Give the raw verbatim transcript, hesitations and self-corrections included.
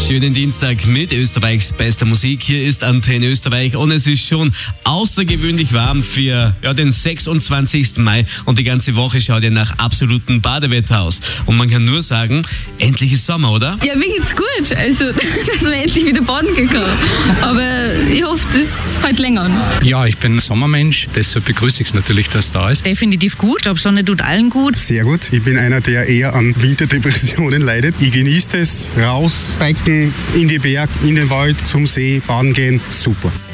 Schönen Dienstag mit Österreichs bester Musik. Hier ist Antenne Österreich und es ist schon außergewöhnlich warm für ja, den sechsundzwanzigsten Mai und die ganze Woche schaut ja nach absolutem Badewetter aus. Und man kann nur sagen, endlich ist Sommer, oder? Ja, mir geht's gut, also dass wir endlich wieder baden gehen können. Aber ich hoffe, das hält länger an. Ja, ich bin Sommermensch, deshalb begrüße ich es natürlich, dass es da ist. Definitiv gut, ich glaube, Sonne tut allen gut. Sehr gut, ich bin einer, der eher an Winterdepressionen leidet. Ich genieße es, raus, biken, in die Berg, in den Wald, zum See, baden gehen, super.